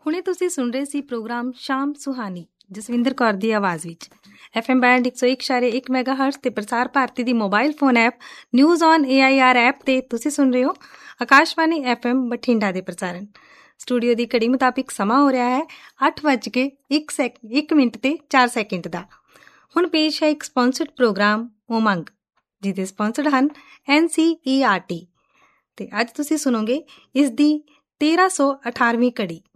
ਹੁਣੇ ਤੁਸੀਂ ਸੁਣ ਰਹੇ ਸੀ ਪ੍ਰੋਗਰਾਮ ਸ਼ਾਮ ਸੁਹਾਨੀ ਜਸਵਿੰਦਰ ਕੌਰ ਦੀ ਆਵਾਜ਼ ਵਿੱਚ। FM ਬੈਂਡ 101.1 ਮੈਗਾਹਰਟਜ਼ ਤੇ ਪ੍ਰਸਾਰ ਭਾਰਤੀ ਦੀ mobile phone app news on AIR app ਤੇ ਤੁਸੀਂ ਸੁਣ ਰਹੇ ਹੋ ਆਕਾਸ਼ਵਾਣੀ FM ਬਠਿੰਡਾ ਦੇ ਪ੍ਰਸਾਰਣ। ਸਟੂਡੀਓ ਦੀ ਘੜੀ ਮੁਤਾਬਿਕ ਸਮਾਂ ਹੋ ਰਿਹਾ ਹੈ 8:01 ਤੇ 4 ਸੈਕਿੰਡ ਦਾ। ਹੁਣ ਪੇਸ਼ ਹੈ ਇੱਕ ਸਪਾਂਸਰਡ ਪ੍ਰੋਗਰਾਮ ਉਮੰਗ, ਜਿਹਦੇ ਸਪਾਂਸਰਡ ਹਨ NCERT। ਤੇ ਅੱਜ ਤੁਸੀਂ ਸੁਣੋਗੇ ਇਸ ਦੀ 1318ਵੀਂ ਕੜੀ।